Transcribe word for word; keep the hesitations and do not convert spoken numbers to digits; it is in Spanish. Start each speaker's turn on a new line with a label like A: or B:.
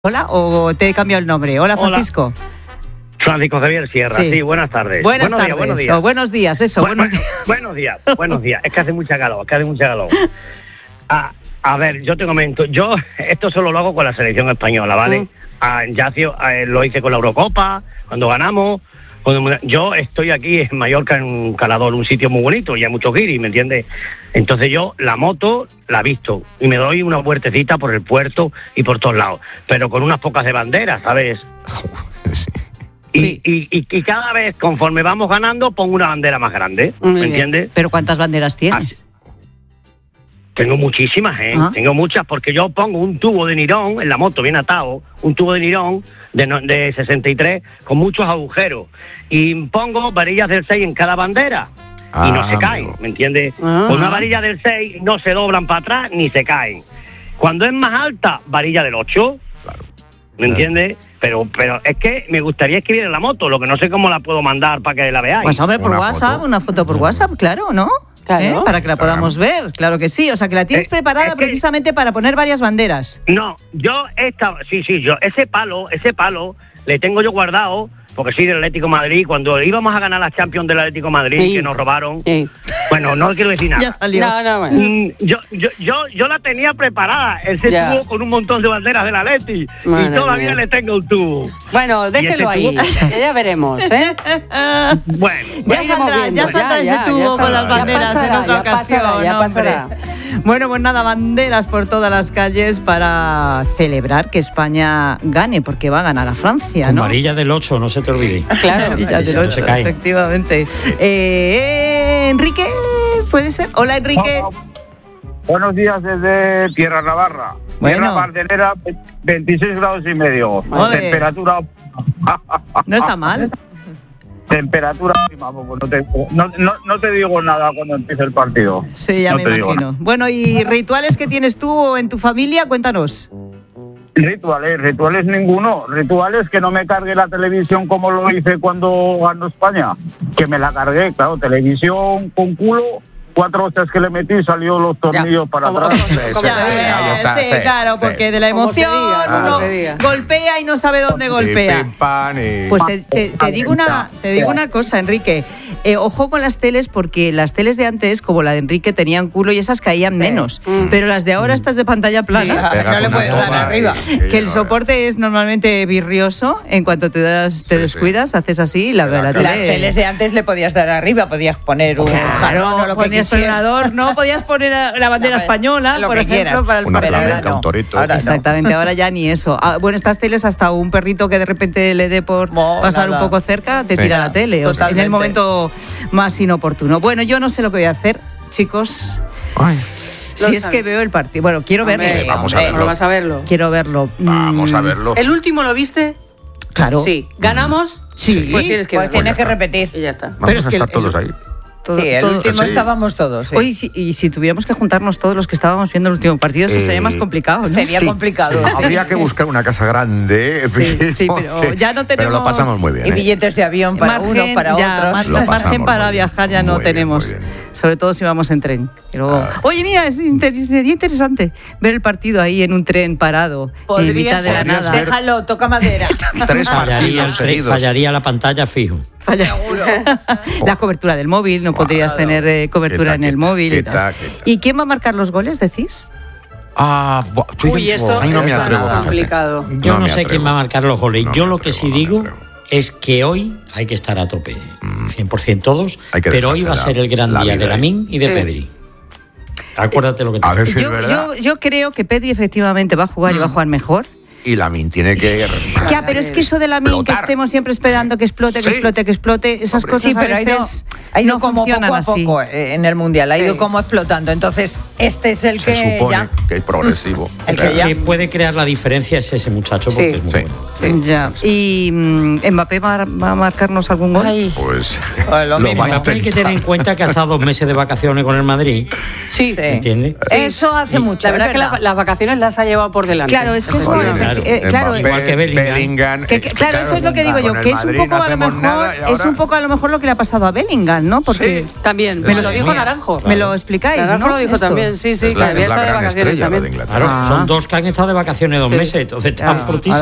A: Hola, o te he cambiado el nombre. Hola, Francisco.
B: Hola. Francisco Javier Sierra, sí, sí buenas tardes.
A: Buenas
B: buenos
A: tardes,
B: días, buenos días.
A: O buenos días, eso,
B: bueno,
A: buenos días.
B: Buenos días, buenos días. Es que hace mucha calor, es que hace mucha calor. A, a ver, yo te comento, yo esto solo lo hago con la selección española, ¿vale? Mm. A, ya a, lo hice con la Eurocopa, cuando ganamos. Cuando, yo estoy aquí en Mallorca, en un Calador, un sitio muy bonito, y hay muchos guiris, ¿me entiendes? Entonces yo la moto la visto y me doy una vueltecita por el puerto y por todos lados, pero con unas pocas de banderas, ¿sabes? Sí. Y, sí. y, y, y cada vez, conforme vamos ganando, pongo una bandera más grande, ¿me Muy entiendes?
A: Bien. ¿Pero cuántas banderas tienes?
B: Ah, tengo muchísimas, ¿eh? ¿Ah? Tengo muchas, porque yo pongo un tubo de nirón en la moto, bien atado, un tubo de nirón de, de sesenta y tres con muchos agujeros, y pongo varillas del seis en cada bandera. Ah, y no se caen, amigo. ¿Me entiendes? Ah. Con una varilla del seis no se doblan para atrás ni se caen. Cuando es más alta, varilla del ocho, claro. ¿Me entiendes? Pero pero es que me gustaría escribir en la moto, lo que no sé cómo la puedo mandar para que la veáis.
A: Pues hombre, por una WhatsApp, foto. una foto por WhatsApp, claro, ¿no? Claro. ¿Eh? Para que la podamos ver, claro que sí. O sea, que la tienes eh, preparada es que, precisamente para poner varias banderas.
B: No, yo esta, sí, sí, yo ese palo, ese palo le tengo yo guardado. Porque sí, del Atlético de Madrid, cuando íbamos a ganar la Champions del Atlético de Madrid, sí. que nos robaron, sí. bueno, no quiero decir nada.
A: Ya salió.
B: No, no, bueno. mm, yo, yo, yo, yo la tenía preparada, ese ya. tubo con un montón de banderas del Atleti, Madre y todavía mía. le tengo el tubo.
C: Bueno, déjelo ahí, ya veremos, ¿eh?
B: bueno,
A: ya saldrá, ya saldrá ya, ese tubo ya con las banderas pasará, en otra ocasión. Pasará, ya pasará. Bueno, pues nada, banderas por todas las calles para celebrar que España gane, porque va a ganar a Francia,
D: con
A: ¿no?
D: varilla del ocho, no se te olvide.
A: Claro, varilla del ocho, no efectivamente. Eh, Enrique, ¿puede ser? Hola, Enrique.
E: Buenos días desde Tierra Navarra.
A: Bueno.
E: Tierra Mardelera, veintiséis grados y medio.
A: Joder.
E: Temperatura.
A: No está mal.
E: Temperatura óptima, no te, no, no, no te digo nada cuando empiece el partido.
A: Sí, ya
E: no
A: me imagino. Bueno, ¿y rituales que tienes tú en tu familia? Cuéntanos.
E: Rituales, rituales ninguno. Rituales que no me cargue la televisión como lo hice cuando ganó España. Que me la cargué, claro, televisión con culo. Cuatro hostias que le metí, salió los tornillos ya. para atrás.
A: Sí, sí, ya, sí, sí, claro, porque de la emoción uno golpea y no sabe dónde golpea. Pues te, te, te digo una, te digo una cosa, Enrique. Eh, ojo con las teles, porque las teles de antes, como la de Enrique, tenían culo y esas caían menos. Mm. Pero las de ahora, estas de pantalla plana, sí, no le puedes dar arriba. Que el soporte es normalmente virrioso. En cuanto te das, te descuidas, haces así. La, la tele...
F: Las teles de antes le podías dar arriba, podías poner un
A: jarrón o lo que Sonador, no podías poner la bandera española, por ejemplo, quieras. para el
G: una flamenca, no. un torito.
A: Ahora Exactamente, no. ahora ya ni eso. Ah, bueno, estas teles, hasta un perrito que de repente le dé por no, pasar nada. un poco cerca, te sí. tira la tele, o sea, en el momento más inoportuno. Bueno, yo no sé lo que voy a hacer, chicos. Ay. Si es sabes. que veo el partido. Bueno, quiero
C: hombre,
A: verlo.
G: Eh, vamos a verlo.
C: No vas a verlo.
A: Quiero verlo.
G: Vamos a verlo.
C: ¿El último lo viste?
A: Claro.
C: Sí. ¿Ganamos?
A: Sí.
C: Pues tienes que,
F: pues tienes que repetir.
C: Y ya está.
G: Vamos Pero es a estar que todos el, ahí.
F: Todo, sí, el todo, último sí. estábamos todos. Sí.
A: Oye, si, y si tuviéramos que juntarnos todos los que estábamos viendo el último partido, eso eh, sería más complicado, ¿no?
F: Sería sí, complicado.
G: Sí. Habría que buscar una casa grande.
A: Sí, sí, pero ya no tenemos.
G: Pero lo pasamos muy bien.
F: Y billetes de avión para
A: margen,
F: uno, para
A: ya,
F: otro.
A: Más, margen para viajar ya no bien, tenemos. Sobre todo si vamos en tren. Luego, ah. Oye, mira, es inter- sería interesante ver el partido ahí en un tren parado, en mitad de la nada.
F: Déjalo, toca madera.
D: Tres fallaría, el tren, fallaría la pantalla fijo.
A: Falla. La cobertura del móvil, no podrías claro. tener eh, cobertura en el móvil. Y, tal. ¿Y quién va a marcar los goles, decís?
G: Ah,
C: Uy, esto
G: ahí no me atrevo.
C: Complicado.
D: Yo no, no sé quién va a marcar los goles. No Yo lo que sí no digo es que hoy hay que estar a tope, cien por ciento todos, pero hoy va a ser el gran día de Lamine y de sí. Pedri. Acuérdate lo que te
G: a ver si
A: yo,
G: es
A: yo, yo creo que Pedri efectivamente va a jugar mm. y va a jugar mejor.
G: Y Lamine tiene que...
A: Ya, pero es que eso de Lamine, que estemos siempre esperando que explote, que sí. explote, que explote, esas Hombre, cosas sí, pero a veces
F: ha ido, ha ido
A: no
F: como
A: funcionan
F: poco a
A: así.
F: poco en el Mundial, ha ido sí. como explotando. Entonces, este es el
G: Se
F: que
G: supone
F: ya...
G: que es progresivo.
F: El que, ya...
D: que puede crear la diferencia es ese muchacho, porque sí. es muy
G: sí.
D: bueno.
A: Sí. Ya. ¿Y mmm, Mbappé va, va a marcarnos algún gol?
G: Ay. Pues...
F: Pues lo
D: lo Mbappé hay que tener en cuenta que ha estado dos meses de vacaciones con el Madrid.
C: Sí.
D: ¿Entiendes?
F: Eso hace
C: y
F: mucho.
C: La verdad es que la, las vacaciones las ha llevado por delante.
A: Claro, es que eso...
D: Claro, Claro,
A: eh, claro,
D: igual que Bellingham.
G: Bellingham,
A: que- que-
G: eh,
A: claro, eso es lo que digo
G: con
A: yo,
G: el
A: que es un
G: Madrid
A: poco
G: no
A: a lo
G: hacemos
A: mejor,
G: nada y
A: es
G: ahora-
A: un poco a lo mejor lo que le ha pasado a Bellingham, ¿no? Porque
G: Sí.
C: También,
A: Me
C: me
A: lo-
C: lo dijo
D: mía,
C: Naranjo.
A: me lo explicáis,
C: Naranjo
A: ¿no?
C: lo dijo
A: Esto.
C: también, sí, sí,
G: Es
C: que
G: la,
C: había
G: es la
C: estado de
G: gran
C: vacaciones
G: estrella de
C: también.
G: Inglaterra.
D: Claro,
A: Ah.
D: son dos que han estado de vacaciones dos
C: Sí.
D: meses, entonces están
A: Claro.
D: fortísimos.